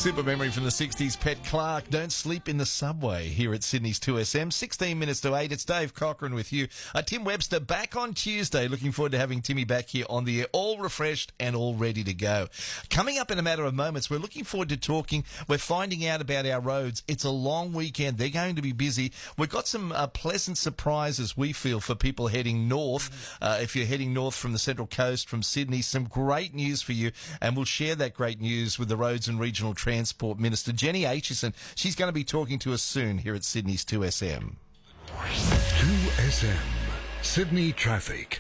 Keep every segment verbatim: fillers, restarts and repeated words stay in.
Super memory from the sixties, Pet Clark, Don't Sleep in the Subway, here at Sydney's two S M. sixteen minutes to eight, it's Dave Cochran with you. Uh, Tim Webster back on Tuesday. Looking forward to having Timmy back here on the air, all refreshed and all ready to go. Coming up in a matter of moments, we're looking forward to talking. We're finding out about our roads. It's a long weekend. They're going to be busy. We've got some uh, pleasant surprises, we feel, for people heading north. Uh, if you're heading north from the Central Coast, from Sydney, some great news for you, and we'll share that great news with the Roads and Regional Transport Minister, Jenny Aitchison. She's going to be talking to us soon here at Sydney's two S M. two S M, Sydney Traffic.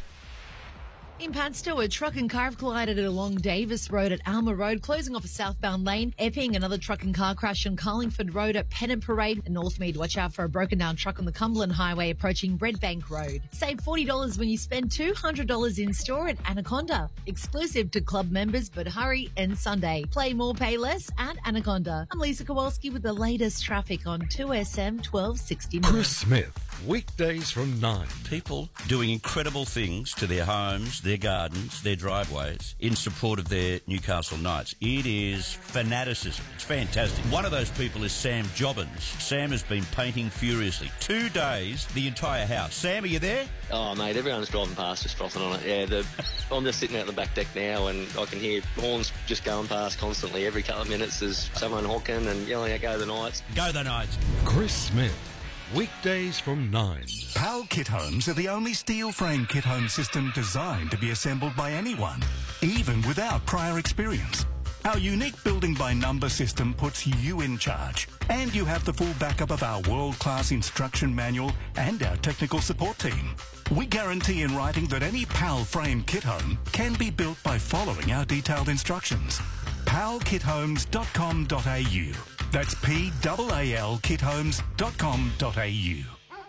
In Padstow, a truck and car have collided along Davis Road at Alma Road, closing off a southbound lane. Epping, another truck and car crash on Carlingford Road at Pennant Parade. And Northmead, watch out for a broken down truck on the Cumberland Highway approaching Redbank Road. Save forty dollars when you spend two hundred dollars in store at Anaconda. Exclusive to club members, but hurry and Sunday. Play more, pay less at Anaconda. I'm Lisa Kowalski with the latest traffic on two S M twelve sixty-nine. Chris Smith, weekdays from nine. People doing incredible things to their homes, their gardens, their driveways in support of their Newcastle Knights. It is fanaticism. It's fantastic. One of those people is Sam Jobbins. Sam has been painting furiously. Two days, the entire house. Sam, are you there? Oh, mate, everyone's driving past just frothing on it. Yeah, the, I'm just sitting out the back deck now and I can hear horns just going past constantly. Every couple of minutes there's someone honking and yelling out, "Go the Knights." Go the Knights. Chris Smith, weekdays from nine. PAL Kit Homes are the only steel frame kit home system designed to be assembled by anyone, even without prior experience. Our unique building by number system puts you in charge, and you have the full backup of our world-class instruction manual and our technical support team. We guarantee in writing that any PAL frame kit home can be built by following our detailed instructions. pal kit homes dot com dot a u. That's P A A L kit homes dot com dot a u.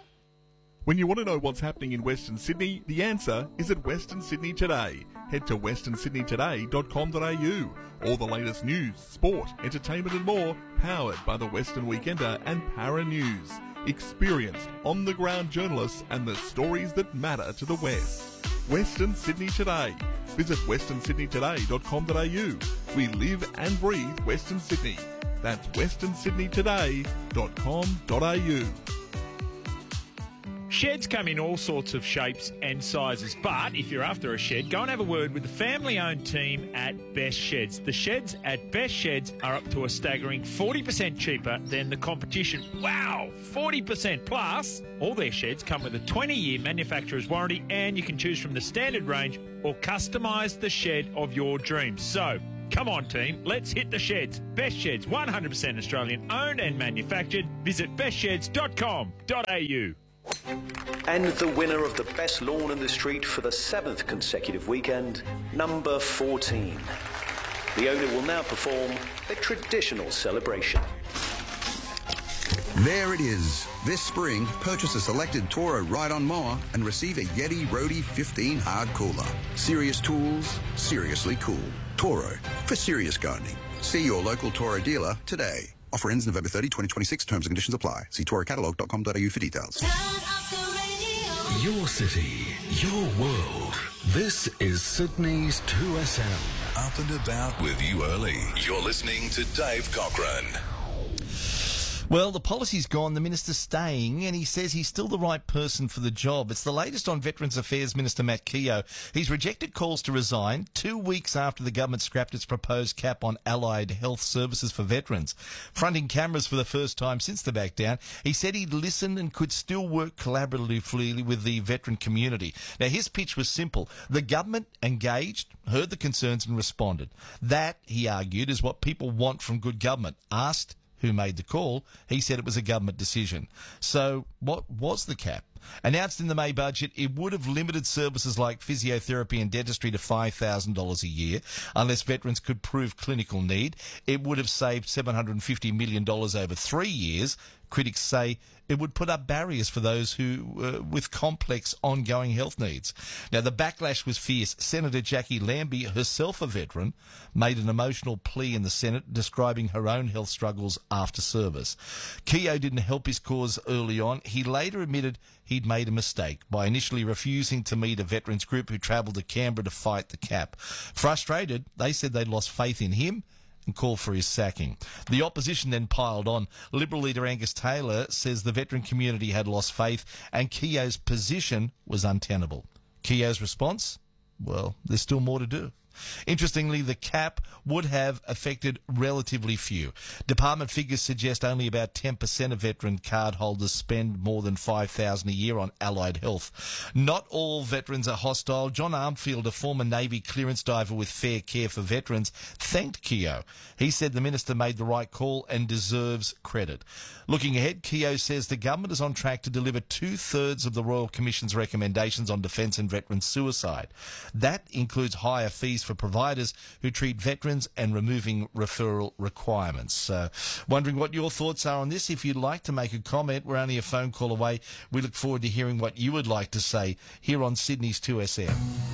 When you want to know what's happening in Western Sydney, the answer is at Western Sydney Today. Head to western sydney today dot com dot a u. All the latest news, sport, entertainment and more, powered by the Western Weekender and Para News. Experienced, on-the-ground journalists and the stories that matter to the West. Western Sydney Today. Visit western sydney today dot com dot a u. We live and breathe Western Sydney. That's western sydney today dot com dot a u. Sheds come in all sorts of shapes and sizes, but if you're after a shed, go and have a word with the family-owned team at Best Sheds. The sheds at Best Sheds are up to a staggering forty percent cheaper than the competition. Wow, forty percent plus! All their sheds come with a twenty-year manufacturer's warranty, and you can choose from the standard range or customise the shed of your dreams. So, come on, team, let's hit the sheds. Best Sheds, one hundred percent Australian owned and manufactured. Visit best sheds dot com dot a u. And the winner of the best lawn in the street for the seventh consecutive weekend, number fourteen. The owner will now perform a traditional celebration. There it is. This spring, purchase a selected Toro ride-on mower and receive a Yeti Roadie fifteen hard cooler. Serious tools, seriously cool. Toro, for serious gardening. See your local Toro dealer today. Offer ends November thirtieth, twenty twenty-six. Terms and conditions apply. See toro catalog dot com dot a u for details. Your city, your world. This is Sydney's two S M. Up and about with you early. You're listening to Dave Cochran. Well, the policy's gone, the minister's staying, and he says he's still the right person for the job. It's the latest on Veterans Affairs Minister Matt Keogh. He's rejected calls to resign two weeks after the government scrapped its proposed cap on allied health services for veterans. Fronting cameras for the first time since the back down, he said he'd listen and could still work collaboratively with the veteran community. Now, his pitch was simple. The government engaged, heard the concerns and responded. That, he argued, is what people want from good government. Asked who made the call, he said it was a government decision. So what was the cap? Announced in the May budget, it would have limited services like physiotherapy and dentistry to five thousand dollars a year, unless veterans could prove clinical need. It would have saved seven hundred fifty million dollars over three years. Critics say it would put up barriers for those who uh, with complex ongoing health needs. Now, the backlash was fierce. Senator Jackie Lambie, herself a veteran, made an emotional plea in the Senate describing her own health struggles after service. Keogh didn't help his cause early on. He later admitted he'd made a mistake by initially refusing to meet a veterans group who travelled to Canberra to fight the cap. Frustrated, they said they'd lost faith in him and called for his sacking. The opposition then piled on. Liberal leader Angus Taylor says the veteran community had lost faith and Keogh's position was untenable. Keogh's response? Well, there's still more to do. Interestingly, the cap would have affected relatively few. Department figures suggest only about ten percent of veteran card holders spend more than five thousand dollars a year on allied health. Not all veterans are hostile. John Armfield, a former Navy clearance diver with Fair Care for Veterans, thanked Keogh. He said the minister made the right call and deserves credit. Looking ahead, Keogh says the government is on track to deliver two-thirds of the Royal Commission's recommendations on defence and veteran suicide. That includes higher fees for providers who treat veterans and removing referral requirements. Uh, wondering what your thoughts are on this. If you'd like to make a comment, we're only a phone call away. We look forward to hearing what you would like to say here on Sydney's two S M.